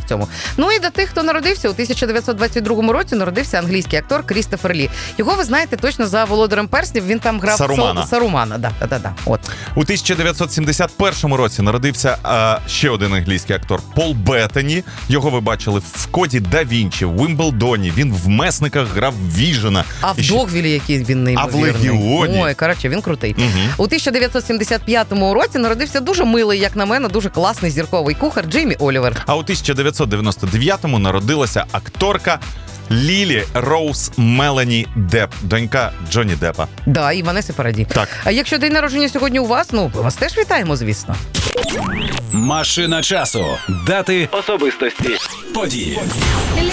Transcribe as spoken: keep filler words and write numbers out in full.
цьому. Ну і до тих, хто народився у тисяча дев'ятсот двадцять другому році, народився англійський актор Крістофер Лі. Його ви знаєте точно за «Володарем перснів», він там грав Сарумана. Сарумана, да, да, да, да. От. У тисяча дев'ятсот сімдесят першому році народився а, ще один англійський актор Пол Беттані. Його ви бачили в «Коді да Вінчі», в «Вимблдоні», він в «Месниках» грав Віжена. А в І ще- «Догвілі» який він неймовірний. А в «Легіоні». Ой, коротше, він крутий. Угу. У тисяча дев'ятсот сімдесят п'ятому році народився дуже милий, як на мене, дуже класний зірковий кухар Джеймі Олівер. А у тисяча дев'ятсот дев'яносто дев'ятому народилася акторка Лілі Роуз Мелані Депп, донька Джонні Деппа. Да, і Ванеси Параді. Так. А якщо день народження сьогодні у вас, ну, вас теж вітаємо, звісно. Машина часу. Дати, особистості, події.